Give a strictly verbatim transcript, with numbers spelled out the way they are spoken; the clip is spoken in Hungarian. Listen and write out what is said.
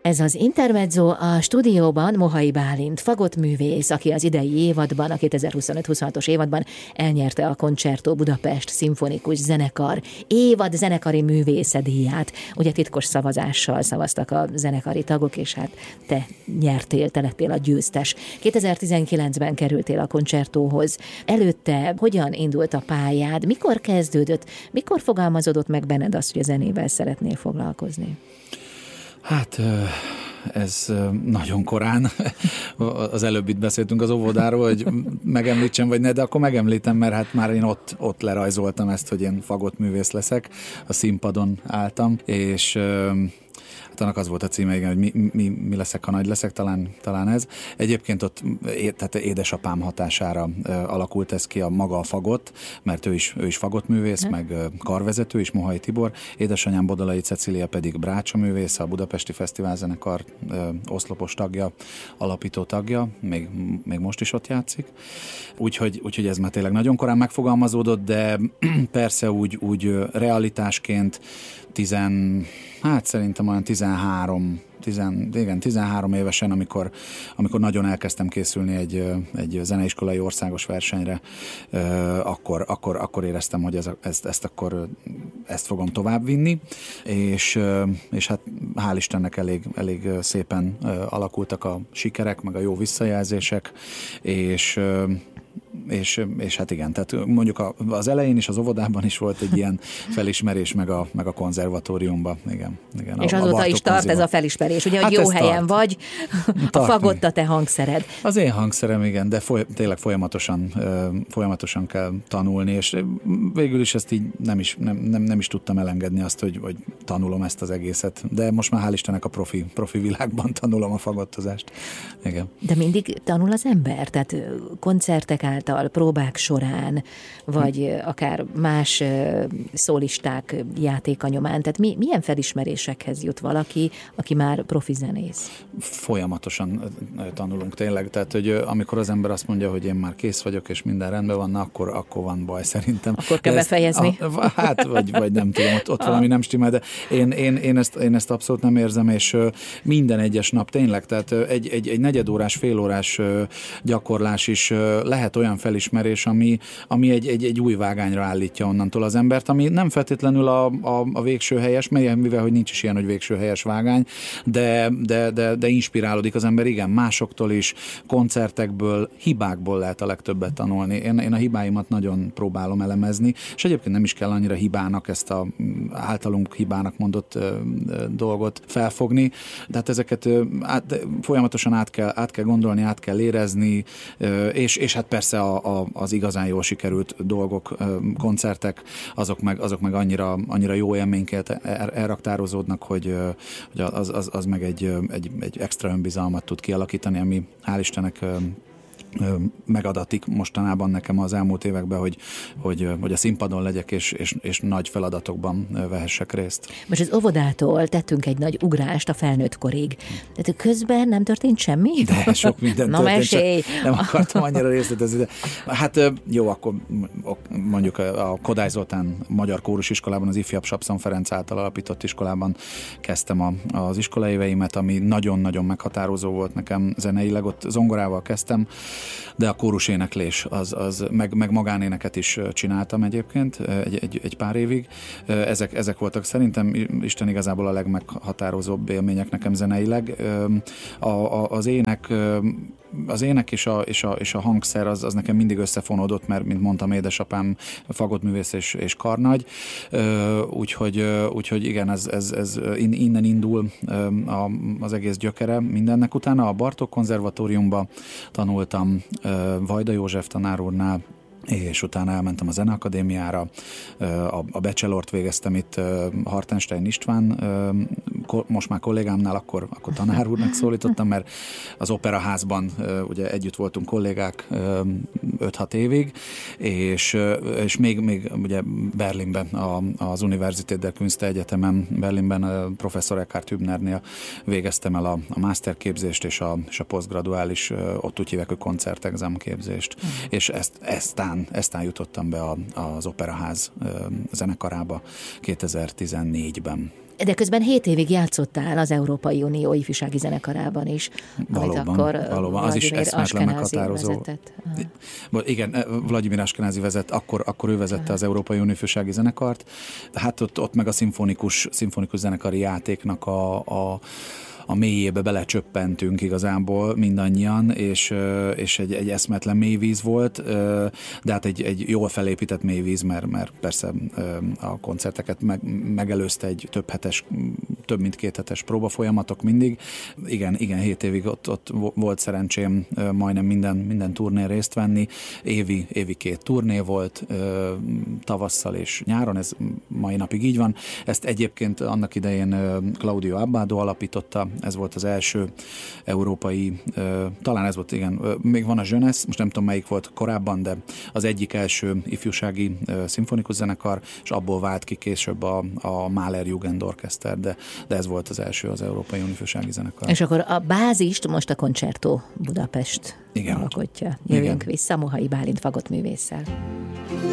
Ez az Intermezzo, a stúdióban Mohai Bálint, fagottművész, aki az idei évadban, a kétezer-huszonöt huszonhatos évadban elnyerte a Concerto Budapest Szimfonikus Zenekar évad zenekari művésze díját. Ugye titkos szavazással szavaztak a zenekari tagok, és hát te nyertél, te lettél a győztes. kétezer-tizenkilencben kerültél a Concertóhoz. Előtte hogyan indult a pályád? Mikor kezdődött? Mikor fogalmazódott meg benned azt, hogy a zenével szeretnél foglalkozni? Hát ez nagyon korán. Az előbb itt beszéltünk az óvodáról, hogy megemlítsem vagy ne, de akkor megemlítem, mert hát már én ott, ott lerajzoltam ezt, hogy én fagottművész leszek. A színpadon álltam, és hát annak az volt a címe, igen, hogy mi, mi, mi leszek, ha nagy leszek, talán, talán ez. Egyébként ott tehát édesapám hatására alakult ez ki a maga a fagott, mert ő is, ő is fagottművész, hmm. meg karvezető is, Mohai Tibor. Édesanyám Bodolai Cecília pedig brácsaművész, a Budapesti Fesztiválzenekar oszlopos tagja, alapító tagja, még, még most is ott játszik. Úgyhogy, úgyhogy ez már tényleg nagyon korán megfogalmazódott, de persze úgy, úgy realitásként tizen, hát szerintem olyan tizenhárom, tizen, igen, tizenhárom évesen, amikor, amikor nagyon elkezdtem készülni egy, egy zeneiskolai országos versenyre, akkor, akkor, akkor éreztem, hogy ez, ezt, ezt akkor ezt fogom továbbvinni, és, és hát hál' Istennek elég, elég szépen alakultak a sikerek, meg a jó visszajelzések, és És, és hát igen, tehát mondjuk az elején is, az óvodában is volt egy ilyen felismerés, meg a, meg a konzervatóriumban, igen. igen és a, azóta a is tart konziba. Ez a felismerés, ugye, hogy hát jó helyen tart. Vagy, a fagott a te hangszered. Az én hangszerem, igen, de foly, tényleg folyamatosan, folyamatosan kell tanulni, és végül is ezt így nem is, nem, nem, nem is tudtam elengedni azt, hogy, hogy tanulom ezt az egészet, de most már hál' Istennek a profi, profi világban tanulom a fagottozást. Igen. De mindig tanul az ember, tehát koncertek által, próbák során, vagy akár más szólisták játéka nyomán. Tehát mi, milyen felismerésekhez jut valaki, aki már profi zenész? Folyamatosan tanulunk tényleg. Tehát, hogy amikor az ember azt mondja, hogy én már kész vagyok, és minden rendben van, na, akkor, akkor van baj szerintem. Akkor kell ezt, befejezni. A, hát, vagy, vagy nem tudom, ott, ott valami nem stimmel, de én, én, én, ezt, én ezt abszolút nem érzem, és minden egyes nap tényleg, tehát egy, egy, egy negyedórás, félórás gyakorlás is lehet olyan felismerés, ami, ami egy, egy, egy új vágányra állítja onnantól az embert, ami nem feltétlenül a, a, a végső helyes, mivel hogy nincs is ilyen, hogy végső helyes vágány, de, de, de, de inspirálódik az ember, igen, másoktól is, koncertekből, hibákból lehet a legtöbbet tanulni. Én, én a hibáimat nagyon próbálom elemezni, és egyébként nem is kell annyira hibának ezt a általunk hibának mondott ö, ö, dolgot felfogni, de hát ezeket ö, át, folyamatosan át kell, át kell gondolni, át kell érezni, ö, és, és hát persze a, a, az igazán jól sikerült dolgok, koncertek, azok meg, azok meg annyira, annyira jó élményként elraktározódnak, hogy, hogy az, az, az meg egy, egy, egy extra önbizalmat tud kialakítani, ami hál' Istennek megadatik mostanában nekem az elmúlt években, hogy, hogy, hogy a színpadon legyek, és, és, és nagy feladatokban vehessek részt. Most az óvodától tettünk egy nagy ugrást a felnőtt korig. Tehát közben nem történt semmi? De sok minden Na, történt, mesélj! Nem akartam annyira részletezni, de hát jó, akkor mondjuk a Kodály Zoltán Magyar Kórusiskolában, az ifjabb Sapszon Ferenc által alapított iskolában kezdtem a, az iskolaéveimet, ami nagyon-nagyon meghatározó volt nekem zeneileg. Ott zongorával kezdtem, de a kóruséneklés, az, az meg, meg magánéneket is csináltam egyébként egy, egy, egy pár évig. Ezek, ezek voltak szerintem Isten igazából a legmeghatározóbb élmények nekem zeneileg. A, a, az ének az ének és a, és a, és a hangszer az, az nekem mindig összefonódott, mert, mint mondtam, édesapám fagottművész és, és karnagy, úgyhogy, úgyhogy igen, ez, ez, ez innen indul az egész gyökere mindennek. Utána a Bartók Konzervatóriumba tanultam Vajda József tanár úrnál, és utána elmentem a Zeneakadémiára, a bachelort végeztem itt Hartenstein István, most már kollégámnál, akkor, akkor tanár úrnak szólítottam, mert az Operaházban ugye együtt voltunk kollégák öt-hat évig, és, és még, még ugye Berlinben, az Universität der Künste Egyetemen, Berlinben professzor Eckhard Hübnernél végeztem el a, a masterképzést és a, és a posztgraduális, ott úgy hívják, hogy koncertexam képzést, mm. és ezt, eztán, eztán jutottam be a, az Operaház zenekarába kétezer-tizennégyben. De közben hét évig játszottál az Európai Unió ifjúsági zenekarában is. Valóban, akkor valóban. Az is eszméletlen meghatározó. Igen, Vladimir Askenázi vezet, akkor, akkor ő vezette Aha. az Európai Unió ifjúsági zenekart. Hát ott, ott meg a szimfonikus, szimfonikus zenekari játéknak a, a a mélyébe belecsöppentünk igazából mindannyian, és, és egy, egy eszmetlen mélyvíz volt, de hát egy, egy jól felépített mélyvíz, mert, mert persze a koncerteket meg, megelőzte egy több hetes, több mint két hetes próbafolyamatok mindig. Igen, igen, hét évig ott, ott volt szerencsém majdnem minden, minden turnén részt venni. Évi, évi két turné volt, tavasszal és nyáron, ez mai napig így van. Ezt egyébként annak idején Claudio Abbado alapította, ez volt az első európai, talán ez volt, igen, még van a Jeunesse, most nem tudom melyik volt korábban, de az egyik első ifjúsági szimfonikus zenekar, és abból vált ki később a, a Mahler Jugendorchester, de, de ez volt az első az Európai Unió ifjúsági zenekar. És akkor a bázist most a Concerto Budapest igen. alkotja. Jövünk igen. vissza Mohai Bálint fagottművésszel.